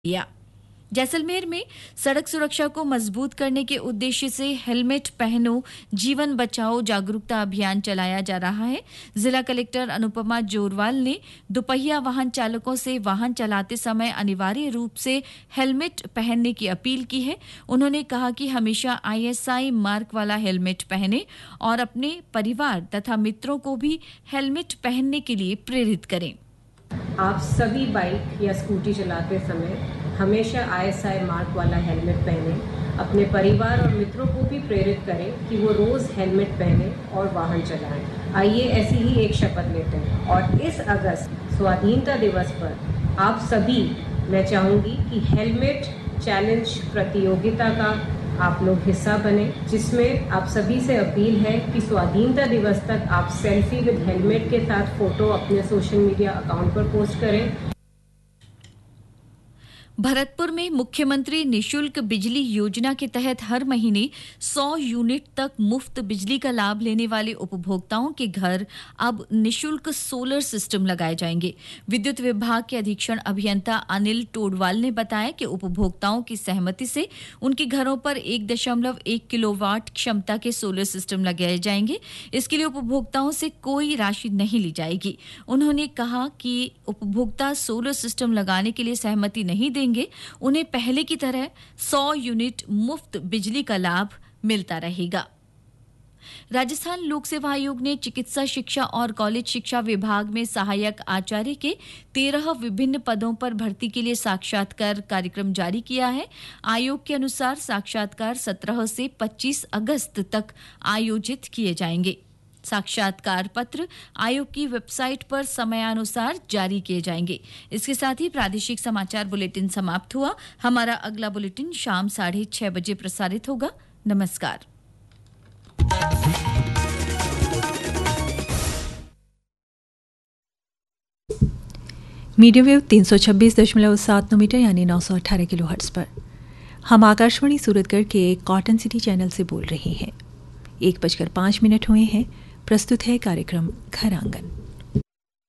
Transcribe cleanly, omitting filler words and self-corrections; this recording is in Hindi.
किया। जैसलमेर में सड़क सुरक्षा को मजबूत करने के उद्देश्य से हेलमेट पहनो जीवन बचाओ जागरूकता अभियान चलाया जा रहा है। जिला कलेक्टर अनुपमा जोरवाल ने दोपहिया वाहन चालकों से वाहन चलाते समय अनिवार्य रूप से हेलमेट पहनने की अपील की है। उन्होंने कहा कि हमेशा ISI मार्क वाला हेलमेट पहने और अपने परिवार तथा मित्रों को भी हेलमेट पहनने के लिए प्रेरित करें। आप सभी बाइक या स्कूटी चलाते समय हमेशा ISI मार्क वाला हेलमेट पहने, अपने परिवार और मित्रों को भी प्रेरित करें कि वो रोज़ हेलमेट पहने और वाहन चलाएं। आइए ऐसी ही एक शपथ लेते हैं और इस अगस्त स्वाधीनता दिवस पर आप सभी, मैं चाहूँगी कि हेलमेट चैलेंज प्रतियोगिता का आप लोग हिस्सा बने, जिसमें आप सभी से अपील है कि स्वाधीनता दिवस तक आप सेल्फी विद हेलमेट के साथ फोटो अपने सोशल मीडिया अकाउंट पर पोस्ट करें। भरतपुर में मुख्यमंत्री निशुल्क बिजली योजना के तहत हर महीने 100 यूनिट तक मुफ्त बिजली का लाभ लेने वाले उपभोक्ताओं के घर अब निशुल्क सोलर सिस्टम लगाए जाएंगे। विद्युत विभाग के अधीक्षण अभियंता अनिल टोडवाल ने बताया कि उपभोक्ताओं की सहमति से उनके घरों पर 1.1 किलोवाट क्षमता के सोलर सिस्टम लगाए जाएंगे। इसके लिए उपभोक्ताओं से कोई राशि नहीं ली जाएगी। उन्होंने कहा कि उपभोक्ता सोलर सिस्टम लगाने के लिए सहमति नहीं देंगे, उन्हें पहले की तरह 100 यूनिट मुफ्त बिजली का लाभ मिलता रहेगा। राजस्थान लोक सेवा आयोग ने चिकित्सा शिक्षा और कॉलेज शिक्षा विभाग में सहायक आचार्य के 13 विभिन्न पदों पर भर्ती के लिए साक्षात्कार कार्यक्रम जारी किया है। आयोग के अनुसार साक्षात्कार 17 से 25 अगस्त तक आयोजित किए जाएंगे। साक्षात्कार पत्र आयोग की वेबसाइट पर समयानुसार जारी किए जाएंगे। इसके साथ ही प्रादेशिक समाचार बुलेटिन समाप्त हुआ। हमारा अगला बुलेटिन शाम 6:30 बजे प्रसारित होगा। नमस्कार। मीडियम वेव 326.79 मीटर यानी 918 किलोहर्ट्ज पर हम आकाशवाणी सूरतगढ़ के कॉटन सिटी चैनल से बोल रहे हैं। 1:05 हुए हैं। प्रस्तुत है कार्यक्रम घर आंगन।